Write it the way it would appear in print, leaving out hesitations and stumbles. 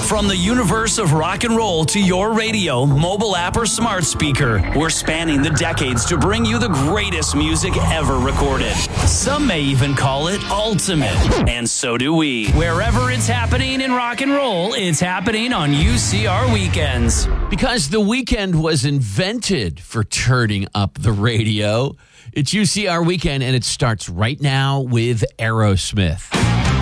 From the universe of rock and roll to your radio, mobile app, or smart speaker, we're spanning the decades to bring you the greatest music ever recorded. Some may even call it ultimate, and so do we. Wherever it's happening in rock and roll, it's happening on UCR Weekends. Because the weekend was invented for turning up the radio. It's UCR Weekend, and it starts right now with Aerosmith.